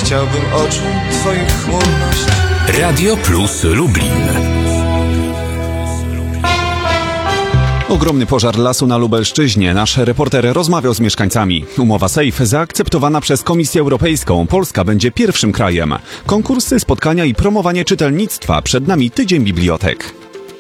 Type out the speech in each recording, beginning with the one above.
chciałbym oczu twoich chmurność. Radio Plus Lublin. Ogromny pożar lasu na Lubelszczyźnie. Nasz reporter rozmawiał z mieszkańcami. Umowa SAFE zaakceptowana przez Komisję Europejską. Polska będzie pierwszym krajem. Konkursy, spotkania i promowanie czytelnictwa. Przed nami tydzień bibliotek.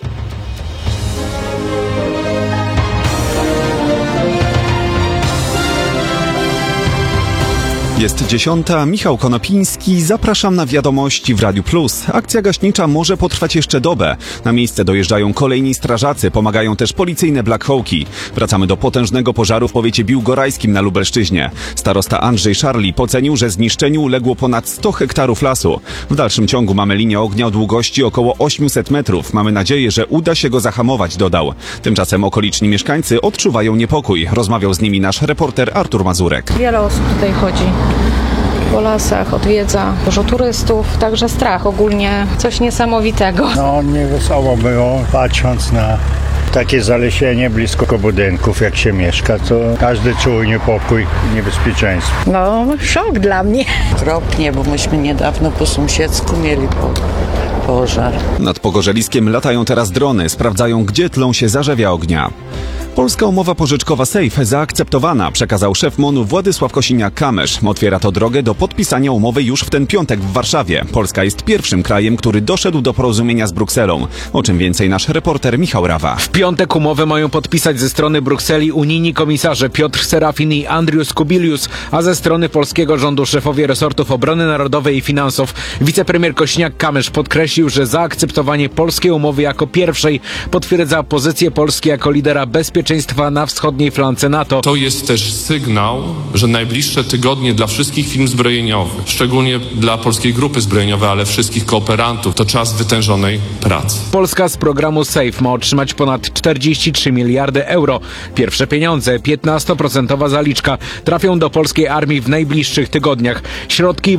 Jest 10. Michał Konopiński. Zapraszam na wiadomości w Radiu Plus. Akcja gaśnicza może potrwać jeszcze dobę. Na miejsce dojeżdżają kolejni strażacy. Pomagają też policyjne Black Hawki. Wracamy do potężnego pożaru w powiecie biłgorajskim na Lubelszczyźnie. Starosta Andrzej Szarli ocenił, że zniszczeniu uległo ponad 100 hektarów lasu. W dalszym ciągu mamy linię ognia o długości około 800 metrów. Mamy nadzieję, że uda się go zahamować, dodał. Tymczasem okoliczni mieszkańcy odczuwają niepokój. Rozmawiał z nimi nasz reporter Artur Mazurek. Wiele osób tutaj chodzi po lasach, odwiedza dużo turystów, także strach ogólnie, coś niesamowitego. No niewesoło było, patrząc na takie zalesienie blisko budynków, jak się mieszka, to każdy czuł niepokój, niebezpieczeństwo. No, szok dla mnie. Okropnie, bo myśmy niedawno po sąsiedzku mieli pożar. Nad Pogorzeliskiem latają teraz drony, sprawdzają, gdzie tlą się zarzewia ognia. Polska umowa pożyczkowa SAFE zaakceptowana, przekazał szef MON-u Władysław Kosiniak-Kamysz. Otwiera to drogę do podpisania umowy już w ten piątek w Warszawie. Polska jest pierwszym krajem, który doszedł do porozumienia z Brukselą. O czym więcej nasz reporter Michał Rawa. W piątek umowę mają podpisać ze strony Brukseli unijni komisarze Piotr Serafin i Andrius Kubilius, a ze strony polskiego rządu szefowie resortów obrony narodowej i finansów. Wicepremier Kosiniak-Kamysz podkreślił, że zaakceptowanie polskiej umowy jako pierwszej potwierdza pozycję Polski jako lidera bezpieczeństwa na wschodniej flance NATO. To jest też sygnał, że najbliższe tygodnie dla wszystkich firm zbrojeniowych, szczególnie dla Polskiej Grupy Zbrojeniowej, ale wszystkich kooperantów, to czas wytężonej pracy. Polska z programu SAFE ma otrzymać ponad 43 miliardy euro. Pierwsze pieniądze, 15% zaliczka, trafią do polskiej armii w najbliższych tygodniach. Środki w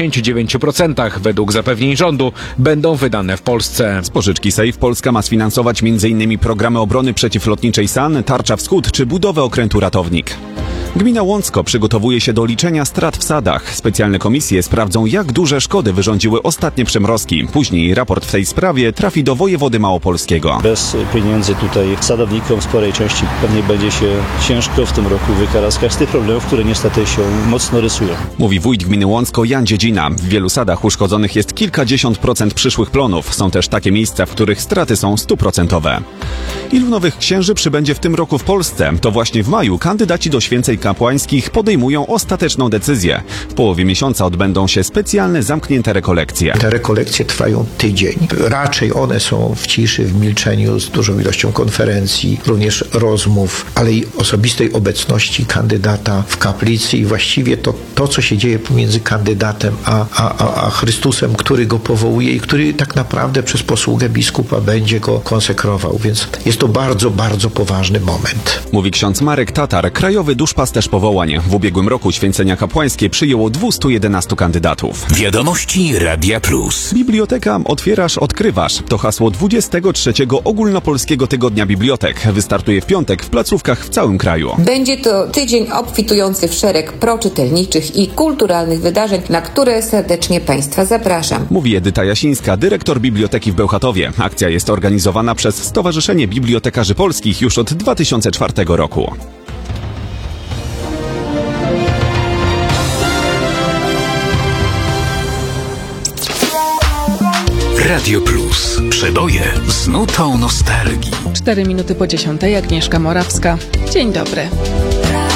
89% według zapewnień rządu będą wydane w Polsce. Z pożyczki SAFE Polska ma sfinansować m.in. programy obrony przeciwlotniczej SAN, Tarcza Wschód czy budowę okrętu Ratownik. Gmina Łącko przygotowuje się do liczenia strat w sadach. Specjalne komisje sprawdzą, jak duże szkody wyrządziły ostatnie przymrozki. Później raport w tej sprawie trafi do wojewody małopolskiego. Bez pieniędzy tutaj sadownikom w sporej części pewnie będzie się ciężko w tym roku wykaraskać z tych problemów, które niestety się mocno rysują. Mówi wójt gminy Łącko Jan Dziedzina. W wielu sadach uszkodzonych jest kilkadziesiąt procent przyszłych plonów. Są też takie miejsca, w których straty są 100%. Ilu nowych księży przybędzie w tym roku w Polsce? To właśnie w maju kandydaci do święceń kapłańskich podejmują ostateczną decyzję. W połowie miesiąca odbędą się specjalne, zamknięte rekolekcje. Te rekolekcje trwają tydzień. Raczej one są w ciszy, w milczeniu, z dużą ilością konferencji, również rozmów, ale i osobistej obecności kandydata w kaplicy i właściwie to co się dzieje pomiędzy kandydatem a Chrystusem, który go powołuje i który tak naprawdę przez posługę biskupa będzie go konsekrował. Więc jest to bardzo, bardzo poważny moment. Mówi ksiądz Marek Tatar, krajowy duszpasterz powołań. W ubiegłym roku święcenia kapłańskie przyjęło 211 kandydatów. Wiadomości Radia Plus. Biblioteka Otwierasz, Odkrywasz. To hasło 23. Ogólnopolskiego Tygodnia Bibliotek. Wystartuje w piątek w placówkach w całym kraju. Będzie to tydzień obfitujący w szereg proczytelniczych i kulturalnych wydarzeń, na które serdecznie Państwa zapraszam. Mówi Edyta Jasińska, dyrektor Biblioteki w Bełchatowie. Akcja jest organizowana przez Stowarzyszenie Bibliotekarzy Polskich już od 2004 roku. Radio Plus. Przeboje z nutą nostalgii. 4 minuty po 10:00. Agnieszka Morawska. Dzień dobry.